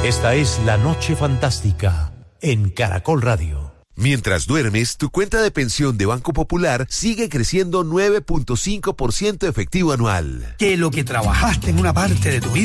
Esta es La Noche Fantástica en Caracol Radio. Mientras duermes, tu cuenta de pensión de Banco Popular sigue creciendo 9.5% efectivo anual. Que lo que trabajaste en una parte de tu vida